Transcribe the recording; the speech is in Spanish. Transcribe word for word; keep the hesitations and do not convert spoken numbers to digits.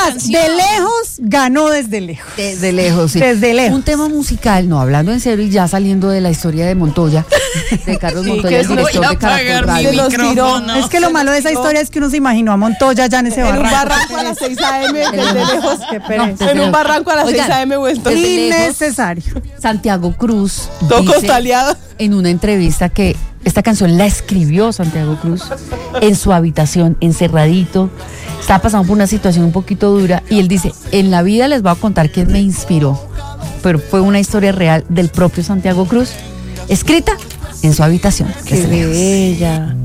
más, canción. De lejos ganó desde lejos. Desde lejos, sí. Desde lejos. Un tema musical, no, hablando en serio y ya saliendo de la historia de Montoya, de Carlos Sí, Montoya, el director de Caracol Radio. No, es que lo malo de esa historia es que uno se imaginó a Montoya ya en ese barranco. En un barranco a las seis a eme desde lejos. No, en un barranco a las seis a eme vuelto. Innecesario. Santiago Cruz todo dice costaleado en una entrevista que esta canción la escribió Santiago Cruz en su habitación, encerradito. Estaba pasando por una situación un poquito dura y él dice, en la vida les voy a contar quién me inspiró, pero fue una historia real del propio Santiago Cruz, escrita en su habitación. Qué bella.